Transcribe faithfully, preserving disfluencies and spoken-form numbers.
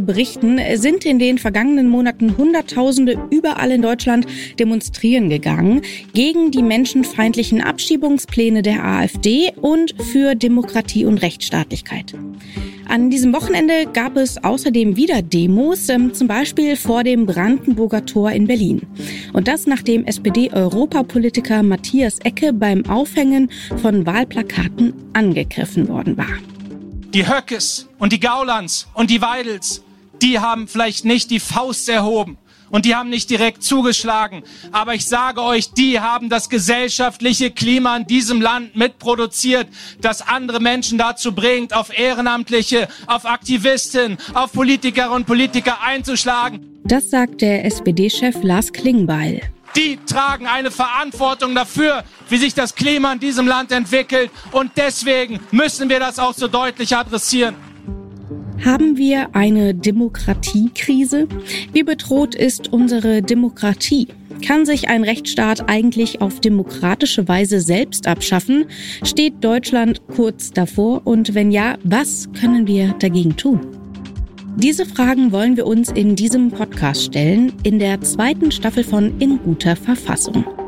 berichten, sind in den vergangenen Monaten Hunderttausende überall in Deutschland demonstrieren gegangen gegen die menschenfeindlichen Abschiebungspläne der AfD und für Demokratie und Rechtsstaatlichkeit. An diesem Wochenende gab es außerdem wieder Demos, ähm, zum Beispiel vor dem Brandenburger Tor in Berlin. Und das, nachdem S P D-Europapolitiker Matthias Ecke beim Aufhängen von Wahlplakaten angegriffen worden war. Die Höckes und die Gaulands und die Weidels, die haben vielleicht nicht die Faust erhoben. Und die haben nicht direkt zugeschlagen. Aber ich sage euch, die haben das gesellschaftliche Klima in diesem Land mitproduziert, das andere Menschen dazu bringt, auf Ehrenamtliche, auf Aktivisten, auf Politikerinnen und Politiker einzuschlagen. Das sagt der S P D-Chef Lars Klingbeil. Die tragen eine Verantwortung dafür, wie sich das Klima in diesem Land entwickelt. Und deswegen müssen wir das auch so deutlich adressieren. Haben wir eine Demokratiekrise? Wie bedroht ist unsere Demokratie? Kann sich ein Rechtsstaat eigentlich auf demokratische Weise selbst abschaffen? Steht Deutschland kurz davor? Und wenn ja, was können wir dagegen tun? Diese Fragen wollen wir uns in diesem Podcast stellen, in der zweiten Staffel von In guter Verfassung.